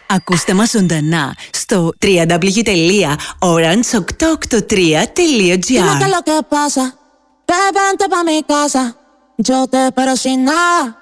Ακούστε μας ζωντανά στο www.orange883.gr. Dime qué es lo que pasa, ve, vente pa' mi casa. Yo te espero sin nada.